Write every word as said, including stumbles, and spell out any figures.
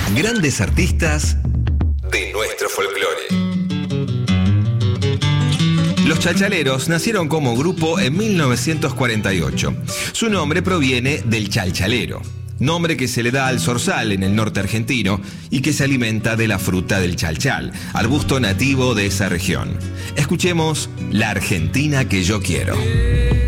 Grandes artistas de nuestro folclore. Los Chalchaleros nacieron como grupo en mil novecientos cuarenta y ocho. Su nombre proviene del chalchalero, nombre que se le da al zorzal en el norte argentino y que se alimenta de la fruta del chalchal, arbusto nativo de esa región. Escuchemos La Argentina que yo quiero.